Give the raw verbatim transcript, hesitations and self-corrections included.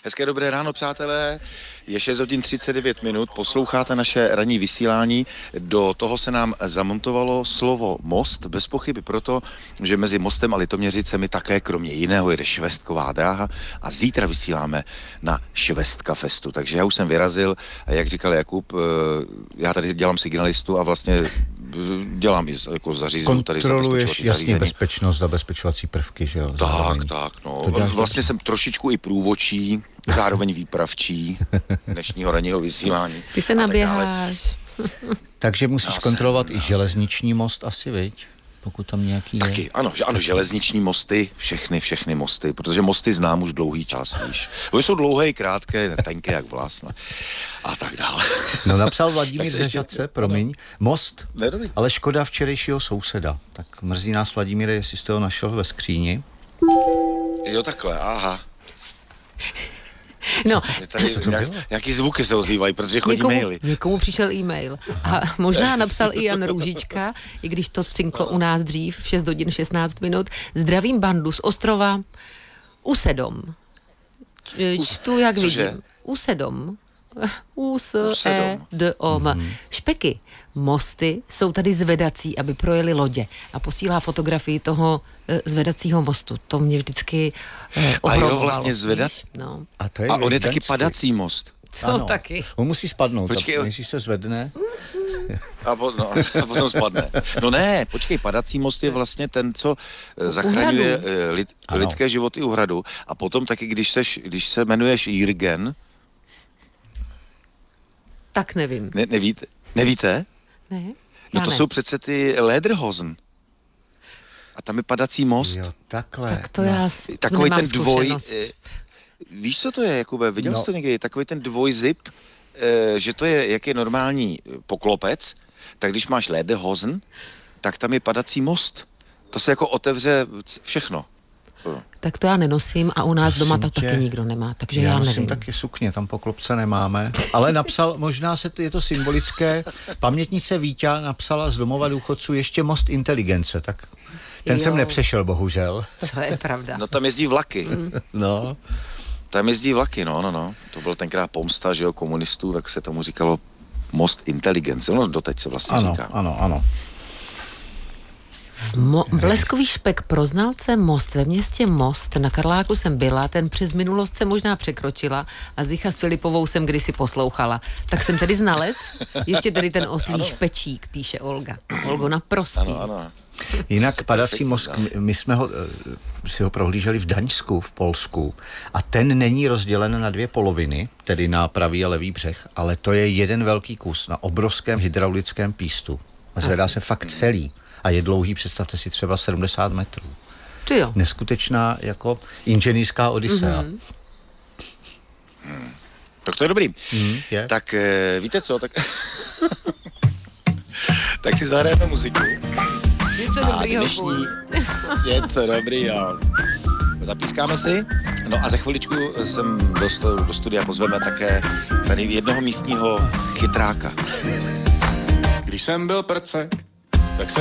Hezké dobré ráno, přátelé. Je šest hodin třicet devět minut, posloucháte naše ranní vysílání. Do toho se nám zamontovalo slovo most, bez pochyby proto, že mezi Mostem a Litoměřicemi také kromě jiného jede švestková dráha a zítra vysíláme na Švestka festu. Takže já už jsem vyrazil, jak říkal Jakub, já tady dělám signalistu a vlastně dělám i jako zařízení. Kontroluješ jasně bezpečnost, zabezpečovací prvky, že jo? Tak, zároveň. tak, no. Vlastně jsem trošičku i průvodčí, zároveň výpravčí dnešního ranního vysílání. Ty se naběháš. Takže musíš Já kontrolovat jsem, i železniční most asi, viď? Pokud tam nějaký je. Taky, ano, že, ano, železniční mosty, všechny, všechny mosty, protože mosty znám už dlouhý čas, víš. Oni jsou dlouhé, krátké, tenké jak vlas, a tak dále. No napsal Vladimír ze Žadce, promiň, most, Nedobrý. ale škoda včerejšího souseda. Tak mrzí nás, Vladimíre, jestli jste ho našel ve skříni. Jo, takhle, aha. No, tady co to nějak, bylo? nějaký zvuky se ozývají, protože chodí někomu, maily. někomu přišel e-mail a možná napsal i Jan Růžička, i když to cinklo u nás dřív v šest hodin šestnáct minut. Zdravím bandu z ostrova Usedom. Čtu, jak Cože? vidím. Usedom. U S E D O M. Mm-hmm. Špeky. Mosty jsou tady zvedací, aby projeli lodě. A posílá fotografii toho e, zvedacího mostu. To mě vždycky e, A ohromovalo. jo, vlastně zvedat. No. A, to je A on je v taky Daňsku. padací most. To Ano. taky. On musí spadnout, Počkej, a než se zvedne. A, po, no, a potom spadne. No ne, počkej, padací most je vlastně ten, co eh, zachraňuje eh, lid, lidské životy u hradu. A potom taky, když, seš, když se jmenuješ Jürgen, Tak nevím. ne, nevíte? Nevíte? Ne? No Já to ne. jsou přece ty Lederhosen. A tam je padací most. Jo, takhle. Tak to no. já s- Takový nemám ten dvoj... zkušenost. Eh, víš, co to je, Jakube? Viděl No. jsi to někdy? Takový ten dvojzip, eh, že to je, jak je normální eh, poklopec, tak když máš Lederhosen, tak tam je padací most. To se jako otevře c- všechno. Tak to já nenosím a u nás Prosím doma to tě, taky nikdo nemá, takže já já, nosím nevím. taky sukně, tam poklopce nemáme. Ale napsal, možná se to, je to symbolické, pamětnice Vítě napsala z domova důchodců ještě most inteligence, tak ten Jo. jsem nepřešel, bohužel. To je pravda. No tam jezdí vlaky. No, Tam jezdí vlaky, no, no, no. To byl tenkrát pomsta, že jo, komunistů, tak se tomu říkalo most inteligence. No, doteď se vlastně ano, říká. ano, ano. Mo- Bleskový špek pro znalce Most. Ve městě Most na Karláku jsem byla, ten přes minulost jsem možná překročila a Zicha s Filipovou jsem kdysi poslouchala. Tak jsem tedy znalec? Ještě tedy ten oslý špečík, píše Olga. Olgo, naprostý. Ano, ano. Jinak padací most, my, my jsme ho, eh, si ho prohlíželi v Daňsku, v Polsku, a ten není rozdělen na dvě poloviny, tedy na pravý a levý břeh, ale to je jeden velký kus na obrovském hydraulickém pístu. A zvedá se fakt celý. A je dlouhý, představte si, třeba sedmdesát metrů. Ty jo. Neskutečná jako inženýrská odisea. Mhm. Hmm. Tak to je dobrý. Mm, je. Tak e, víte co, tak... tak si zahrajeme muziku. Něco A dobrýho dnešní půjst. něco dobrý, jo. Zapískáme si. No a za chviličku sem do, stu, do studia pozveme také tady jednoho místního chytráka. Když jsem byl prcek,